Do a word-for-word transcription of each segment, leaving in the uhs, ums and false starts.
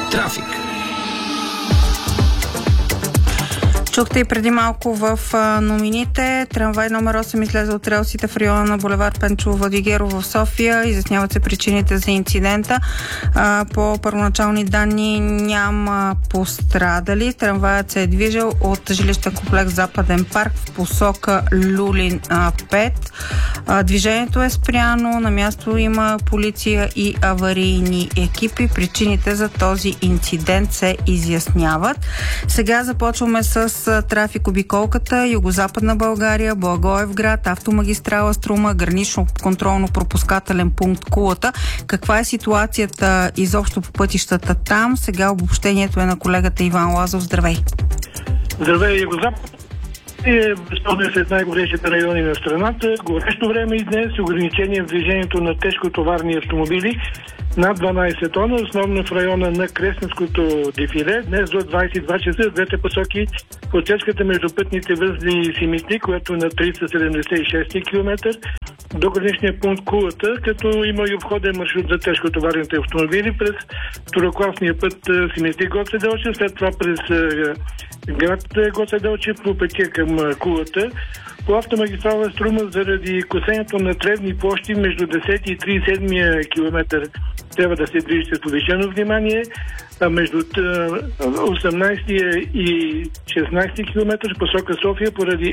Трафик. Чухте и преди малко в новините. Трамвай номер осем излезе от релсите в района на булевард Пенчо Владигеров в София. Изясняват се причините за инцидента. По първоначални данни няма пострадали. Трамваят се е движил от жилищен комплекс Западен парк в посока Люлин пет. Движението е спряно. На място има полиция и аварийни екипи. Причините за този инцидент се изясняват. Сега започваме с трафик обиколката, Югозападна България, Благоевград, автомагистрала Струма, гранично контролно-пропускателен пункт Кулата. Каква е ситуацията изобщо по пътищата там? Сега обобщението е на колегата Иван Лазов. Здравей! Здравей, Югозапад е безспорно след най-горещите райони на страната. Горещо време и днес, ограничение в движението на тежкотоварни автомобили над дванайсет тона, основно в района на Кресненското дефиле. Днес до двайсет и два часа в двете посоки по отсечката между пътните възли и Симитник, което е на триста седемдесет и шести километър, до граничния пункт Кулата, като има и обходен маршрут за тежкотоварните автомобили през второкласния път Симитник Гоце Делчев, след това през град Гоце Делчев по пътя към Кулата. По автомагистрала Струма заради косенето на тревни площи между десети и тридесет и седми километър трябва да се движи с повишено внимание, а между осемнайсети и шестнайсети километър в посока София поради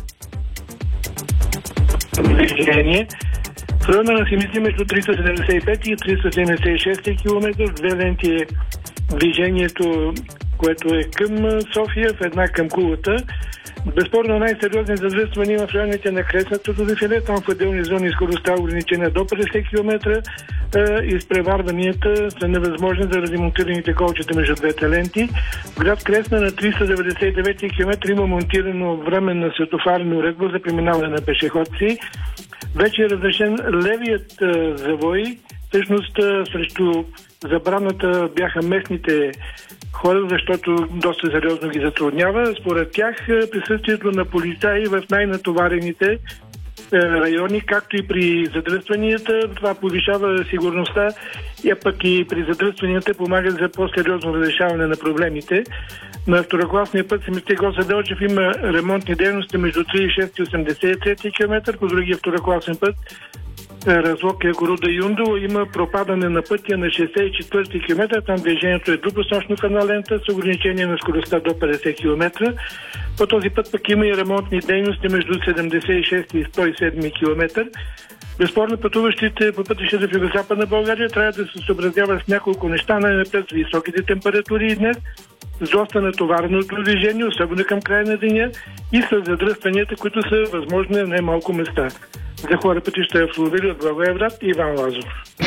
движение. В района на Симитник между триста седемдесет и пети и триста седемдесет и шести километър в две ленти е движението, което е към София, в една към Кулата. Безспорно най-сериозни задръствания има в районите на Кресненското дефиле. Там в отделни зони скоростта е ограничена до петдесет километра. Изпреварванията са невъзможни заради монтираните колчета между двете ленти. В град Кресна на триста деветдесет и девети километър има монтирано временна светофарна уредба за преминаване на пешеходци. Вече е разрешен левият завой. Всъщност срещу забраната бяха местните хора, защото доста сериозно ги затруднява. Според тях присъствието на полицаи в най-натоварените райони, както и при задръстванията, това повишава сигурността, а пък и при задръстванията помага за по-сериозно разрешаване на проблемите. На второкласния път Симитник Гоце Делчев има ремонтни дейности между тридесет и шести и осемдесет и трети километър, по другия второкласен път Разлог Ягоруда Юндово има пропадане на пътя на шестдесет и четвърти километър. Там движението е двупосочно в една лента с ограничение на скоростта до петдесет километра. По този път пък има и ремонтни дейности между седемдесет и шести и сто и седми километър. Безспорно пътуващите по пътищата в Югозападна България трябва да се съобразяват с няколко неща, най-напред с високите температури и днес, с доста натовареното движение, особено към края на деня, и с задръстванията, които са възможни на най-малко места. За хора пътища автомобили от Благоевград, Иван Лазов.